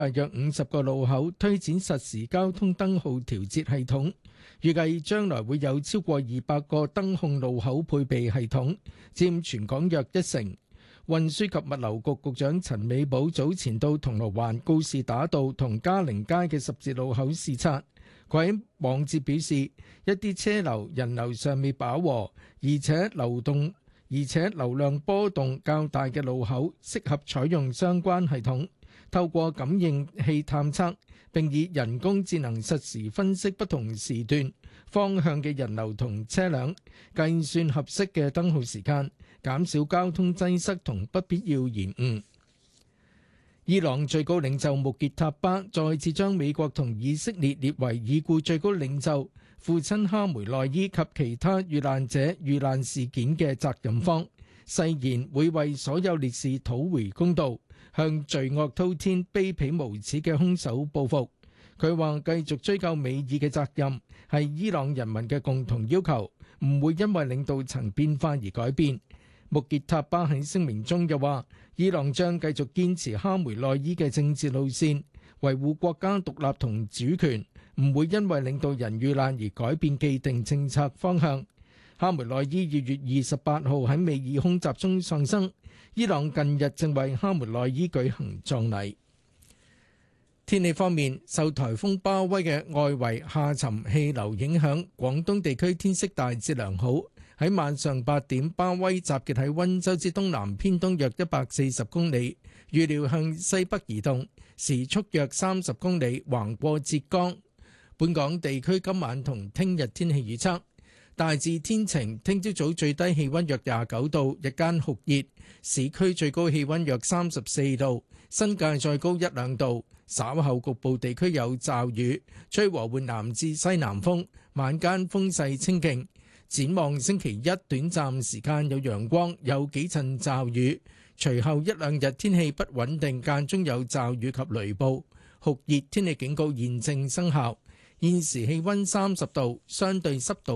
約50個路口推展實時交通燈號調節系統，預計將來會有超過200個燈控路口配備系統，佔全港約1成。運輸及物流局局長陳美寶早前到銅鑼灣告士打道同嘉寧街嘅十字路口視察，佢喺網誌表示，一啲車流人流尚未飽和，而且流量波動較大嘅路口適合採用相關系統，透過感應器探測，並以人工智能實時分析不同時段方向嘅人流同車輛，計算合適嘅燈號時間，減少交通擠塞同不必要延誤。伊朗最高領袖穆傑塔巴再次將美國同以色列列為已故最高領袖父親哈梅內伊及其他遇難者遇難事件嘅責任方，誓言會為所有烈士討回公道，向罪惡滔天、卑鄙無恥嘅兇手報復。佢話繼續追究美伊嘅責任係伊朗人民嘅共同要求，唔會因為領導層變化而改變。穆傑塔巴喺聲明中又話，伊朗將繼續堅持哈梅內伊嘅政治路線，維護國家獨立同主權，唔會因為領導人遇難而改變既定政策方向。哈梅內伊2月28號喺美爾空襲中喪生，伊朗近日正為哈梅內伊舉行葬禮。天氣方面，受颱風巴威嘅外圍下沉氣流影響，廣東地區天色大致良好。喺晚上8點，巴威集結喺溫州之東南偏東約140公里，預料向西北移動，時速約30公里，橫過浙江。本港地區今晚同聽日天氣預測大致天晴，聽朝早最低氣溫約29度，日間酷熱，市區最高氣溫約34度，新界再高1-2度。稍後局部地區有驟雨，吹和緩南至西南風，晚間風勢清勁。展望星期一，短暫時間有陽光，有幾陣驟雨，隨後1-2日天氣不穩定，間中有驟雨及雷暴。酷熱天氣警告現正生效。現時氣溫30度，相對濕度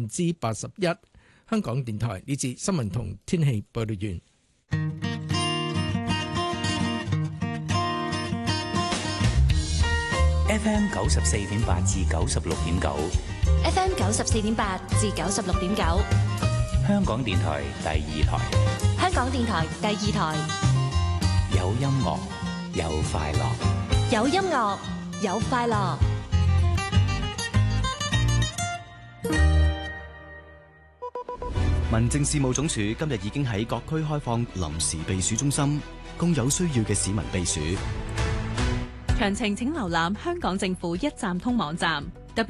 81%。香港電台呢節新聞同天氣報道完。 FM 94.8至96.9 FM 94.8至96.9， 香港電台第二台。 香港電台第二台， 有音樂，有快樂， 有音樂，有快樂。 民政事務總署今日已經喺各區開放臨時避暑中心，供有需要嘅市民避暑。 詳情請瀏覽香港政府一站通網站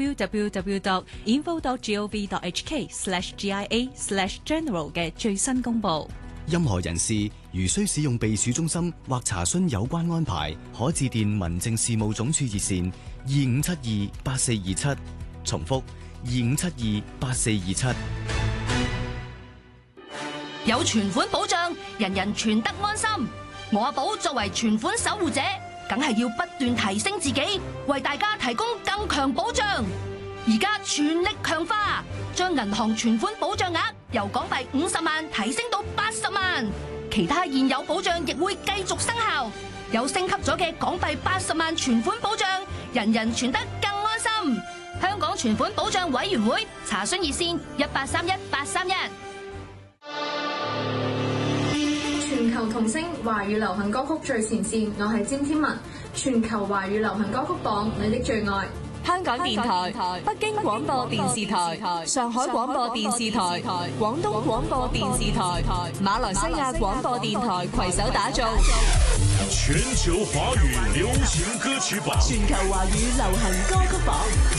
www.info.gov.hk/GIA/general 嘅最新公布。 任何人士如需使用避暑中心或查詢有關安排，可致電民政事務總署熱線25728427，重複25728427。 有存款保障，人人存得安心。我阿寶作為存款守護者，梗係要不斷提升自己，為大家提供更強保障。而家全力強化，將銀行存款保障額由港幣50萬提升到80萬，其他現有保障亦會繼續生效。有升級咗嘅港幣80萬存款保障，人人存得更安心。香港存款保障委員會查詢熱線1831-831。 全球同聲華語流行歌曲最前線，我係詹天文。全球華語流行歌曲榜，你的最愛。 香港電台、北京廣播電視台、上海廣播電視台、廣東廣播電視台、馬來西亞廣播電台攜手打造全球華語流行歌曲榜。 全球華語流行歌曲榜。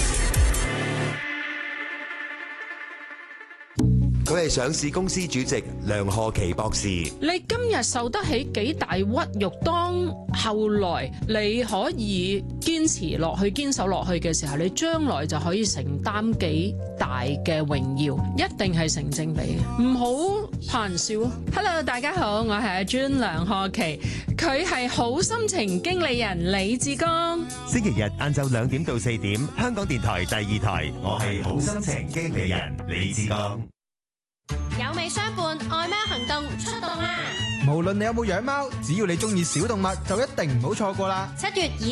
佢係上市公司主席梁賀琪博士。 你今日受得起幾大屈辱，當後來你可以堅持落去、堅守落去嘅時候，你將來就可以承擔幾大嘅榮耀，一定係成正比，唔好怕人笑。Hello， 大家好，我係阿 June 梁賀琪，佢係好心情經理人李志剛。 星期日晏晝2點到4點，香港電台第二台，我係好心情經理人李志剛。 有味相伴，愛喵行動出動啦！ 無論你有冇養貓，只要你中意小動物，就一定唔好錯過啦。 7月